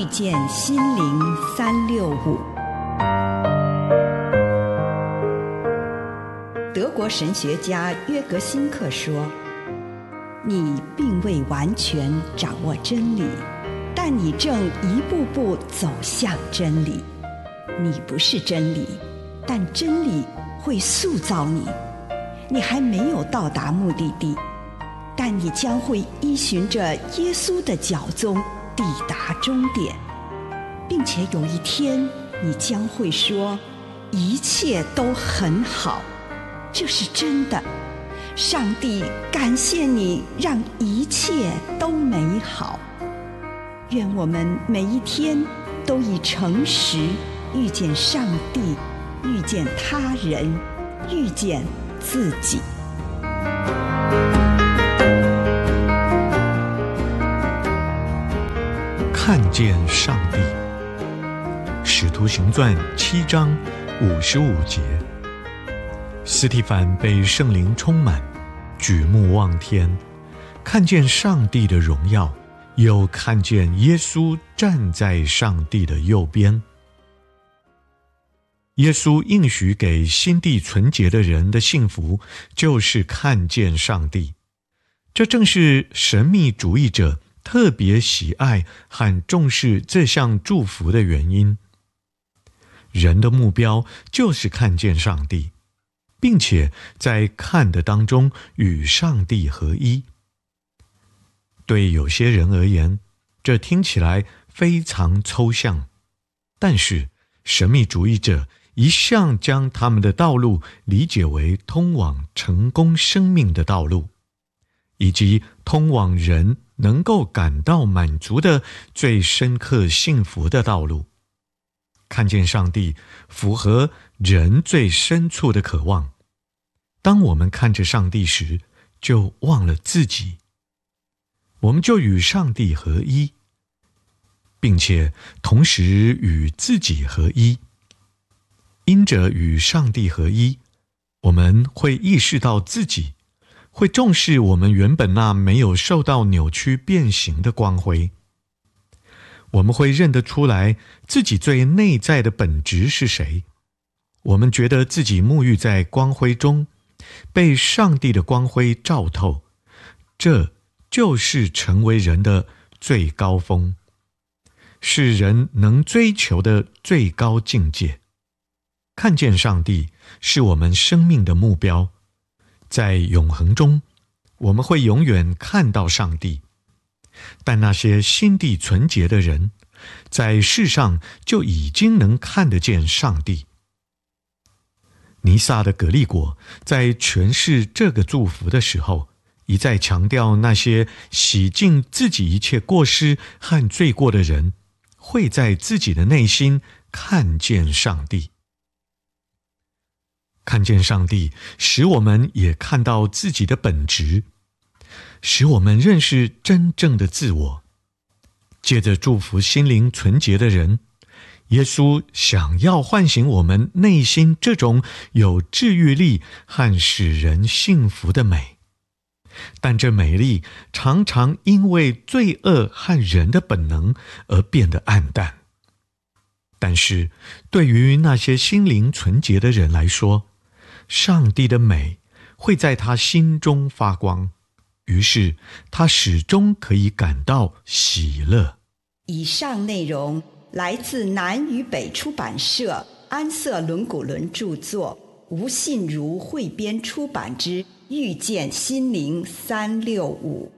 见心灵365。德国神学家约格辛克说，你并未完全掌握真理，但你正一步步走向真理。你不是真理，但真理会塑造你。你还没有到达目的地，但你将会依循着耶稣的脚踪抵达终点，并且有一天你将会说，一切都很好。这是真的。上帝感谢你，让一切都美好。愿我们每一天都以诚实遇见上帝，遇见他人，遇见自己。 看见上帝。使徒行传7章55节，司提反被圣灵充满，举目望天，看见上帝的荣耀，又看见耶稣站在上帝的右边。耶稣应许给心地纯洁的人的幸福，就是看见上帝。这正是神秘主义者特别喜爱和重视这项祝福的原因。人的目标就是看见上帝，并且在看的当中与上帝合一。对有些人而言，这听起来非常抽象，但是神秘主义者一向将他们的道路理解为通往成功生命的道路，以及通往人能够感到满足的最深刻幸福的道路。看见上帝符合人最深处的渴望。当我们看着上帝时，就忘了自己，我们就与上帝合一，并且同时与自己合一。因着与上帝合一，我们会意识到自己，会重视我们原本那没有受到扭曲变形的光辉。我们会认得出来自己最内在的本质是谁。我们觉得自己沐浴在光辉中，被上帝的光辉照透，这就是成为人的最高峰，是人能追求的最高境界。看见上帝是我们生命的目标，在永恒中，我们会永远看到上帝。但那些心地纯洁的人，在世上就已经能看得见上帝。尼撒的葛利果在诠释这个祝福的时候，一再强调那些洗净自己一切过失和罪过的人，会在自己的内心看见上帝。看见上帝，使我们也看到自己的本质，使我们认识真正的自我。借着祝福心灵纯洁的人，耶稣想要唤醒我们内心这种有治愈力和使人幸福的美。但这美丽常常因为罪恶和人的本能而变得暗淡。但是对于那些心灵纯洁的人来说，上帝的美会在他心中发光，于是他始终可以感到喜乐。 以上内容来自南与北出版社安瑟伦古伦著作，吴信如汇编出版之《遇见心灵365》。